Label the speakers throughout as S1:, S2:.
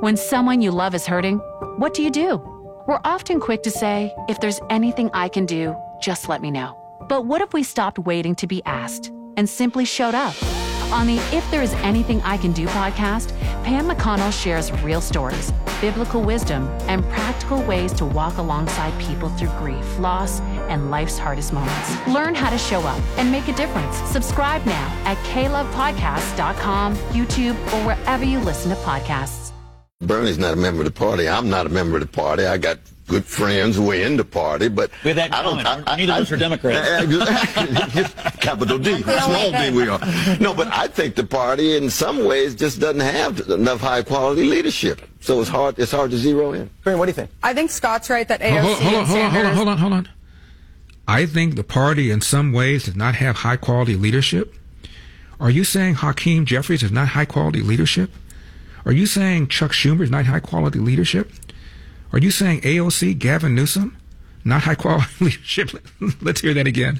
S1: When someone you love is hurting, what do? We're often quick to say, if there's anything I can do, just let me know. But what if we stopped waiting to be asked and simply showed up? On the If There Is Anything I Can Do podcast, Pam McConnell shares real stories, biblical wisdom, and practical ways to walk alongside people through grief, loss, and life's hardest moments. Learn how to show up and make a difference. Subscribe now at KLovePodcasts.com, YouTube, or wherever you listen to podcasts.
S2: Bernie's not a member of the party. I'm not a member of the party. I got good friends who are in the party, but
S3: we have that neither of us are Democrats.
S2: Capital D, small D we are. No, but I think the party in some ways just doesn't have enough high quality leadership. So it's hard to zero in.
S4: Bernie, what do you think?
S5: I think Scott's right that AOC
S6: Hold on. I think the party in some ways does not have high quality leadership. Are you saying Hakeem Jeffries is not high quality leadership? Are you saying Chuck Schumer is not high quality leadership? Are you saying AOC, Gavin Newsom, not high quality leadership? Let's hear that again.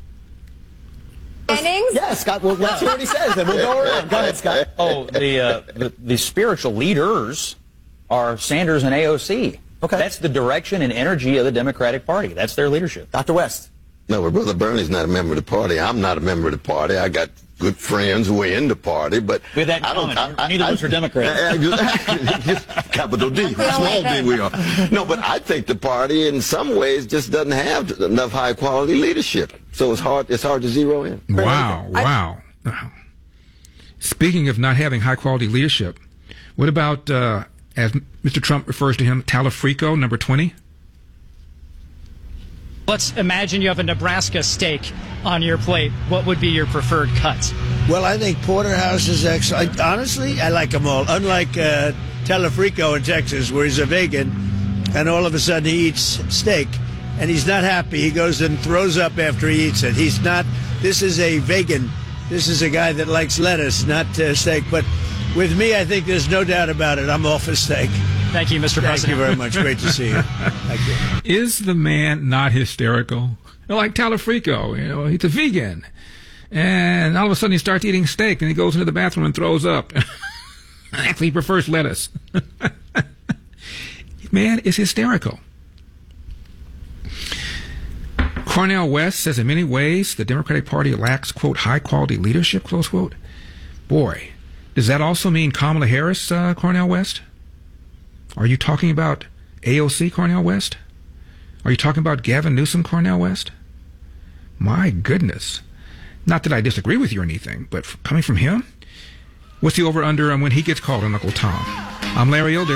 S4: Yeah, Scott, well, let's hear what he says, then we'll go around. Go ahead, Scott.
S3: Oh, the spiritual leaders are Sanders and AOC.
S4: Okay.
S3: That's the direction and energy of the Democratic Party. That's their leadership.
S4: Dr. West.
S2: No, but Brother Bernie's not a member of the party. I'm not a member of the party. I got good friends who are in the party, but
S3: with that neither of us are Democrats.
S2: Capital D, small D we are. No, but I think the party in some ways just doesn't have enough high quality leadership. So it's hard to zero in.
S6: Wow. Speaking of not having high quality leadership, what about as Mr. Trump refers to him, Talafrico, number 20?
S7: Let's imagine you have a Nebraska steak on your plate. What would be your preferred cut?
S8: Well, I think Porterhouse is excellent. Honestly, I like them all. Unlike Talafrico in Texas, where he's a vegan, and all of a sudden he eats steak, and he's not happy. He goes and throws up after he eats it. He's not. This is a vegan. This is a guy that likes lettuce, not steak. But with me, I think there's no doubt about it. I'm all for steak.
S7: Thank you, Mr. President.
S8: Thank you very much. Great to see you. Thank you.
S6: Is the man not hysterical? Like Talafrico, he's a vegan. And all of a sudden he starts eating steak and he goes into the bathroom and throws up. Actually, he prefers lettuce. Man is hysterical. Cornel West says in many ways the Democratic Party lacks, quote, high quality leadership, close quote. Boy, does that also mean Kamala Harris, Cornel West? Are you talking about AOC, Cornel West? Are you talking about Gavin Newsom, Cornel West? My goodness. Not that I disagree with you or anything, but coming from him? What's the over-under on when he gets called on Uncle Tom? I'm Larry Elder.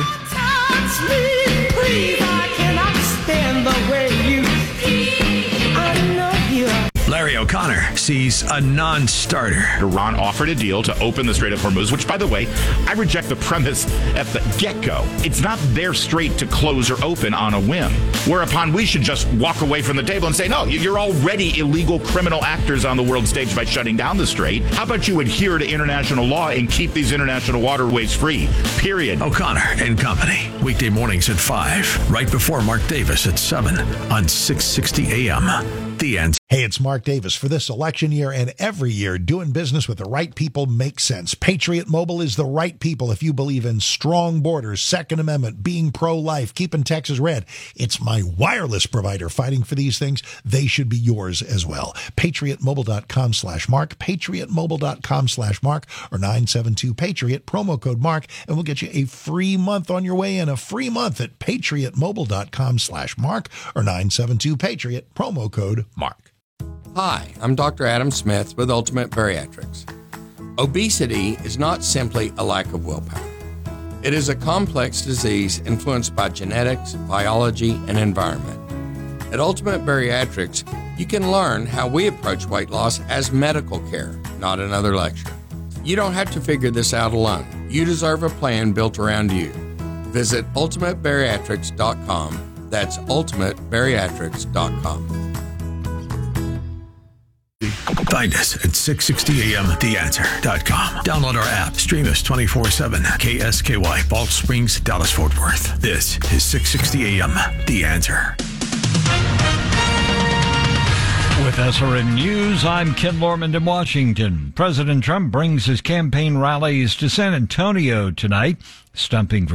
S9: Larry O'Connor sees a non-starter.
S10: Iran offered a deal to open the Strait of Hormuz, which, by the way, I reject the premise at the get-go. It's not their strait to close or open on a whim, whereupon we should just walk away from the table and say, no, you're already illegal criminal actors on the world stage by shutting down the strait. How about you adhere to international law and keep these international waterways free, period.
S9: O'Connor and Company, weekday mornings at 5, right before Mark Davis at 7 on 660 AM. The Answer.
S11: Hey, it's Mark Davis. For this election year and every year, doing business with the right people makes sense. Patriot Mobile is the right people if you believe in strong borders, Second Amendment, being pro-life, keeping Texas red. It's my wireless provider fighting for these things. They should be yours as well. PatriotMobile.com/Mark, PatriotMobile.com/Mark, or 972-PATRIOT, promo code Mark, and we'll get you a free month on your way in, a free month at PatriotMobile.com/Mark, or 972-PATRIOT, promo code Mark.
S12: Hi, I'm Dr. Adam Smith with Ultimate Bariatrics. Obesity is not simply a lack of willpower. It is a complex disease influenced by genetics, biology, and environment. At Ultimate Bariatrics, you can learn how we approach weight loss as medical care, not another lecture. You don't have to figure this out alone. You deserve a plan built around you. Visit ultimatebariatrics.com. That's ultimatebariatrics.com.
S9: Find us at 660amtheanswer.com. Download our app. Stream us 24/7. KSKY, Balch Springs, Dallas, Fort Worth. This is 660 AM, The Answer.
S13: With SRN News, I'm Ken Lorman in Washington. President Trump brings his campaign rallies to San Antonio tonight, stumping for